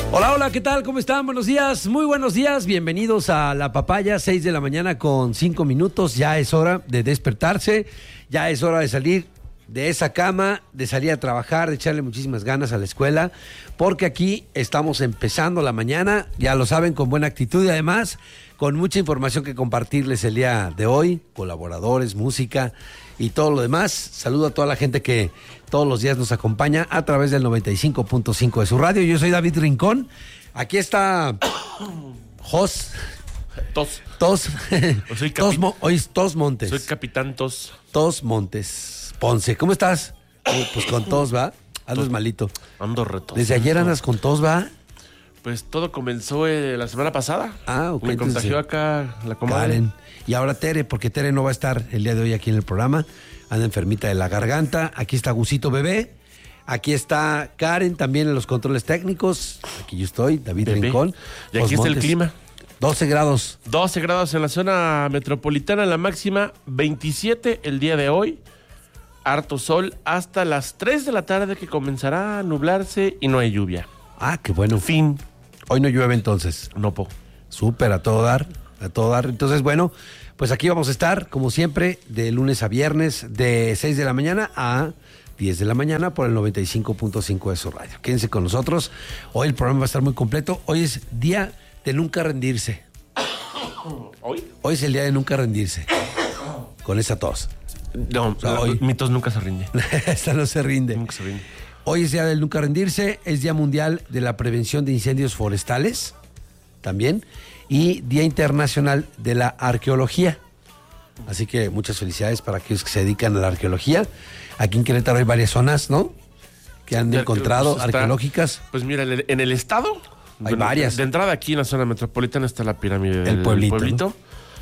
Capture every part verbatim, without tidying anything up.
Hola, hola, ¿qué tal? ¿Cómo están? Buenos días, muy buenos días. Bienvenidos a La Papaya, seis de la mañana con cinco minutos. Ya es hora de despertarse, ya es hora de salir de esa cama, de salir a trabajar, de echarle muchísimas ganas a la escuela, porque aquí estamos empezando la mañana, ya lo saben, con buena actitud y además con mucha información que compartirles el día de hoy, colaboradores, música y todo lo demás. Saludo a toda la gente que todos los días nos acompaña a través del noventa y cinco punto cinco de su radio. Yo soy David Rincón. Aquí está Jos. Tos. Tos. Soy capi- Tos Mo- hoy es Tos Montes. Soy Capitán Tos. Tos Montes Ponce. ¿Cómo estás? Uh, pues con tos, ¿va? Andas Tos. malito. Ando retos. Desde ayer andas con tos, ¿va? Pues todo comenzó eh, la semana pasada. Ah, ok. Me entonces, contagió acá la comadre. Karen. Y ahora Tere, porque Tere no va a estar el día de hoy aquí en el programa. Anda enfermita de la garganta. Aquí está Gusito Bebé. Aquí está Karen también en los controles técnicos. Aquí yo estoy, David Bebé. Rincón. Y aquí está el clima. doce grados. doce grados en la zona metropolitana, la máxima veintisiete el día de hoy. Harto sol hasta las tres de la tarde que comenzará a nublarse y no hay lluvia. Ah, qué bueno. Fin. Hoy no llueve entonces. No po. Súper, a todo dar, a todo dar. Entonces, bueno, pues aquí vamos a estar, como siempre, de lunes a viernes, de seis de la mañana a diez de la mañana por el noventa y cinco punto cinco de su radio. Quédense con nosotros. Hoy el programa va a estar muy completo. Hoy es día de nunca rendirse. ¿Hoy? Hoy es el día de nunca rendirse. Con esa tos. No, sea, la- hoy- mi tos nunca se rinde. Esta no se rinde. Nunca se rinde. Hoy es día del nunca rendirse, es Día Mundial de la Prevención de Incendios Forestales, también, y Día Internacional de la Arqueología. Así que muchas felicidades para aquellos que se dedican a la arqueología. Aquí en Querétaro hay varias zonas, ¿no? Que han De encontrado arqueología, pues, está- arqueológicas. Pues mira, en el, en el estado Hay varias. De entrada aquí en la zona metropolitana está la pirámide del El pueblito, pueblito.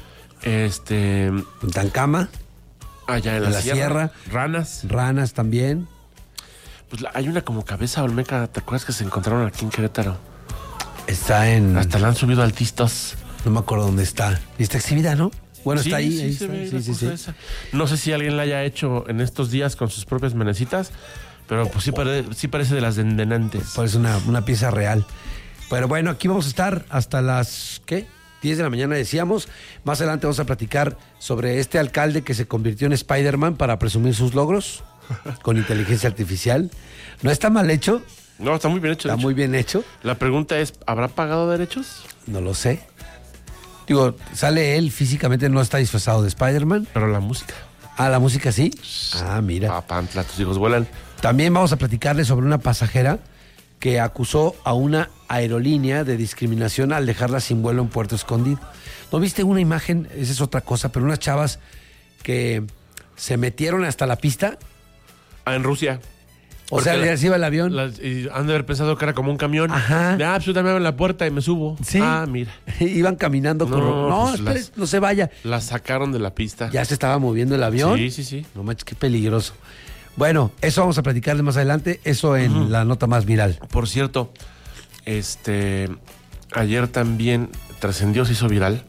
Este, En Tancama, allá en la, En la sierra, sierra. ranas. ranas también. Pues la- hay una como cabeza olmeca, ¿te acuerdas que se encontraron aquí en Querétaro? Está en... Hasta la han subido altistas. No me acuerdo dónde está. Y está exhibida, ¿no? Bueno, Sí, está ahí. sí, ahí se está. ve Sí, la sí, cosa sí. esa. No sé si alguien la haya hecho en estos días con sus propias manecitas, pero pues sí, pare- sí parece de las dendenantes. Parece una, una pieza real. Pero bueno, aquí vamos a estar hasta las, ¿qué? diez de la mañana decíamos. Más adelante vamos a platicar sobre este alcalde que se convirtió en Spider-Man para presumir sus logros con inteligencia artificial. No está mal hecho, No, está muy bien hecho. de está hecho. muy bien hecho. La pregunta es, ¿habrá pagado derechos? No lo sé. Digo, sale él físicamente, no está disfrazado de Spider-Man. Pero la música. Ah, la música sí. Ah, mira. Papantla, tus hijos vuelan. También vamos a platicarle sobre una pasajera que acusó a una aerolínea de discriminación al dejarla sin vuelo en Puerto Escondido. ¿No viste una imagen? Esa es otra cosa, pero unas chavas que se metieron hasta la pista. Ah, en Rusia. O Porque sea, la- les iba el avión. Las- y han de haber pensado que era como un camión. Ajá. De, ah, pues yo también abro la puerta y me subo. Sí. Ah, mira. Iban caminando con... No, No, pues espere, las- no se vaya. La sacaron de la pista. Ya se estaba moviendo el avión. Sí, sí, sí. No manches, qué peligroso. Bueno, eso vamos a platicarles más adelante. Eso en Ujú. la nota más viral. Por cierto, este ayer también trascendió, se hizo viral.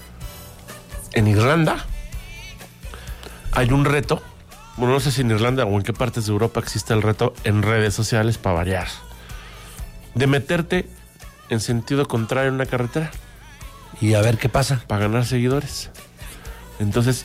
En Irlanda hay un reto. Bueno, no sé si en Irlanda o en qué partes de Europa existe el reto en redes sociales para variar. De meterte en sentido contrario en una carretera Y a ver qué pasa. para ganar seguidores. Entonces,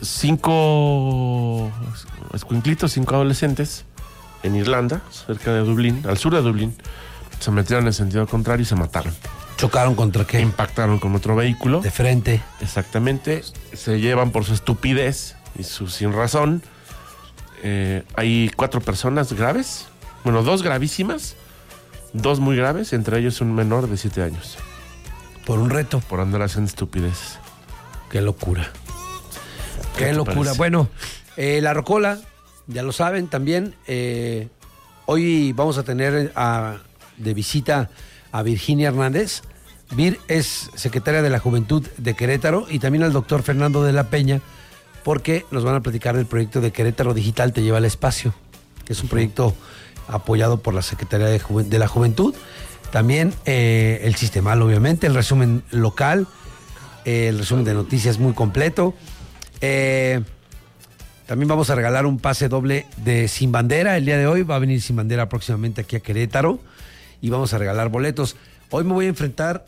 cinco escuinclitos, cinco adolescentes en Irlanda, cerca de Dublín, al sur de Dublín, se metieron en sentido contrario y se mataron. ¿Chocaron contra qué? Impactaron con otro vehículo. De frente. Exactamente. Se llevan por su estupidez y su sin razón. Eh, hay cuatro personas graves. Bueno, dos gravísimas. Dos muy graves, entre ellos un menor de siete años. Por un reto. Por andar haciendo estupideces. Qué locura. ¿Qué Qué te locura. parece? Bueno, eh, la Rocola, ya lo saben también. eh, hoy vamos a tener a- de visita a Virginia Hernández. Vir es secretaria de la Juventud de Querétaro y también al doctor Fernando de la Peña, porque nos van a platicar del proyecto de Querétaro Digital Te Lleva al Espacio, que es un proyecto apoyado por la Secretaría de, Juven- de la Juventud. También eh, el Sistemal, obviamente, el resumen local, eh, el resumen de noticias muy completo. Eh, también vamos a regalar un pase doble de Sin Bandera el día de hoy. Va a venir Sin Bandera próximamente aquí a Querétaro y vamos a regalar boletos. Hoy me voy a enfrentar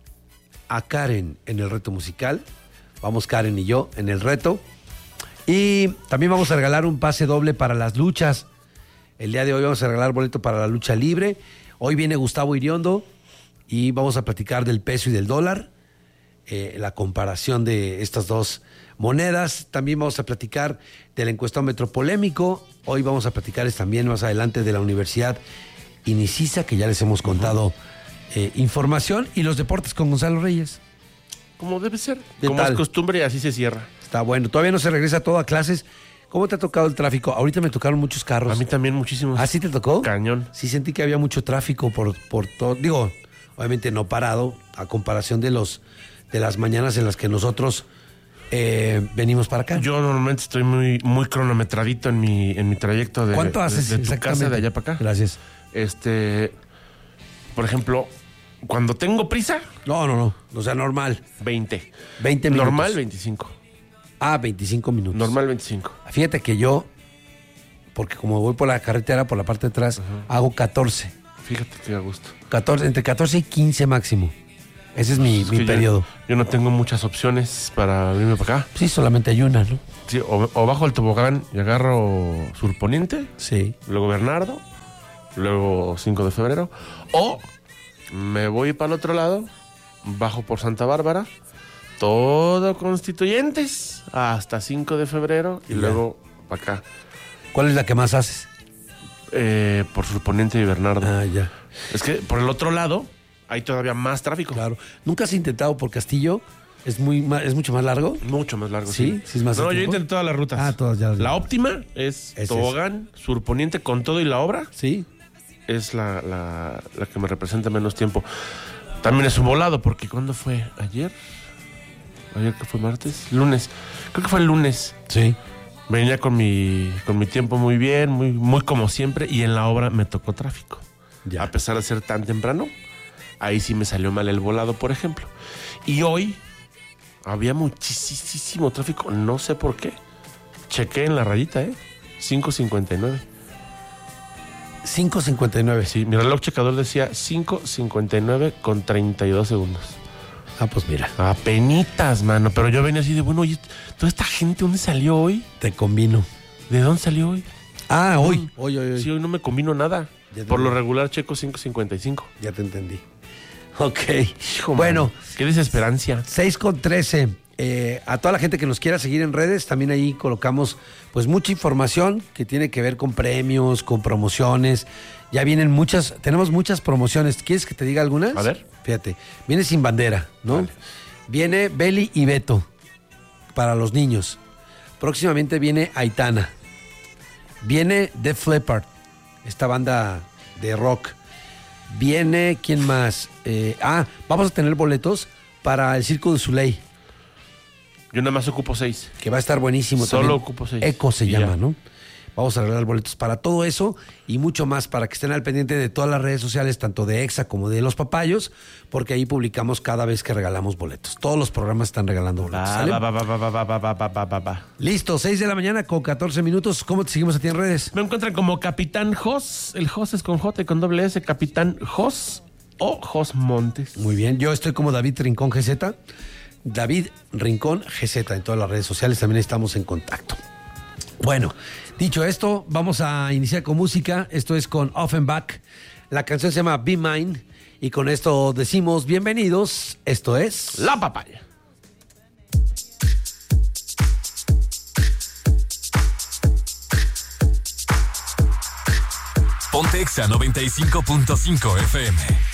a Karen en el reto musical. Vamos Karen y yo en el reto. Y también vamos a regalar un pase doble para las luchas. El día de hoy vamos a regalar boleto para la lucha libre. Hoy viene Gustavo Iriondo y vamos a platicar del peso y del dólar. Eh, la comparación de estas dos monedas. También vamos a platicar del encuestómetro polémico. Hoy vamos a platicar también más adelante de la Universidad Inicisa, que ya les hemos contado eh, información. Y los deportes con Gonzalo Reyes. Como debe ser. ¿Qué Como tal? es costumbre y así se cierra. Está bueno. Todavía no se regresa todo a clases. ¿Cómo te ha tocado el tráfico? Ahorita me tocaron muchos carros. A mí también muchísimos. ¿Ah, sí te tocó? Cañón. Sí sentí que había mucho tráfico por, por todo. Digo, obviamente no parado, a comparación de los de las mañanas en las que nosotros eh, venimos para acá. Yo normalmente estoy muy, muy cronometradito en mi, en mi trayecto de, ¿Cuánto de- haces de, tu exactamente? casa de allá para acá. Gracias. Este, por ejemplo, cuando tengo prisa, No, no, no. O sea, normal. veinte. veinte minutos. Normal, veinticinco. Ah, veinticinco minutos. Normal, veinticinco. Fíjate que yo, porque como voy por la carretera, por la parte de atrás, hago catorce. Fíjate que a gusto. catorce. Entre catorce y quince máximo. Ese es mi, Es mi que yo- periodo. Yo, no tengo muchas opciones para venirme para acá. Sí, solamente hay una, ¿no? Sí, o, o bajo el tobogán y agarro Surponiente, Sí. luego Bernardo, luego cinco de febrero. O me voy para el otro lado, bajo por Santa Bárbara, todo Constituyentes, hasta cinco de febrero y Ya. luego para acá, ¿Cuál es la que más haces? eh, por Surponiente y Bernardo. Ah, ya. Es que por el otro lado hay todavía más tráfico. Claro. ¿Nunca has intentado por Castillo? ¿Es muy ma- es mucho más largo? Mucho más largo, ¿Sí? sí. ¿Sí es más de no, yo tiempo? intenté todas las rutas. Ah, todas ya. La óptima es Es tobogán, Surponiente con todo y la obra. Sí. Es la, la, la que me representa menos tiempo. También es un volado, porque ¿cuándo fue? ¿Ayer? ¿Ayer que fue martes? Lunes. Creo que fue el lunes. Sí. Venía con mi, con mi tiempo muy bien, muy, muy como siempre, y en la obra me tocó tráfico. Ya. A pesar de ser tan temprano, ahí sí me salió mal el volado, por ejemplo. Y hoy había muchísimo tráfico, no sé por qué. Chequé en la rayita, ¿eh? cinco cincuenta y nueve. cinco cincuenta y nueve. Sí, mi reloj checador decía cinco cincuenta y nueve con treinta y dos segundos. Ah, pues mira, Apenitas, mano. Pero yo venía así de, bueno, oye, toda esta gente, ¿dónde salió hoy? te combino. ¿De dónde salió hoy? Ah, hoy. Hoy, hoy, hoy. Sí, hoy no me combino nada. Ya te Por lo entendí. regular checo cinco cincuenta y cinco. Ya te entendí. Ok. Hijo, Bueno, mano, qué desesperancia. seis con trece. Eh, a toda la gente que nos quiera seguir en redes, también ahí colocamos pues mucha información que tiene que ver con premios, con promociones. Ya vienen muchas, tenemos muchas promociones. ¿Quieres que te diga algunas? A ver. Fíjate, viene Sin Bandera, ¿no? Vale. Viene Beli y Beto para los niños. Próximamente viene Aitana. Viene Def Leppard, esta banda de rock. Viene, ¿quién más? Eh, ah, vamos a tener boletos para el Circo du Soleil, Yo nada más ocupo seis. que va a estar buenísimo Solo también. ocupo seis. Eco se Y llama, ya. ¿no? Vamos a regalar boletos para todo eso y mucho más para que estén al pendiente de todas las redes sociales, tanto de Exa como de Los Papayos, porque ahí publicamos cada vez que regalamos boletos. Todos los programas están regalando boletos. Va, ¿sale? va, va, va, va, va, va, va, va, va, va, va. Listo, seis de la mañana con catorce minutos. ¿Cómo te seguimos a ti en redes? Me encuentran como Capitán Jos. El Jos es con J y con doble S. Capitán Jos o Jos Montes. Muy bien, yo estoy como David Rincón G Z. David Rincón G Z en todas las redes sociales, también estamos en contacto. Bueno, dicho esto, vamos a iniciar con música. Esto es con Offenbach. La canción se llama Be Mine. Y con esto decimos bienvenidos. Esto es La Papaya. Ponte Exa noventa y cinco punto cinco F M.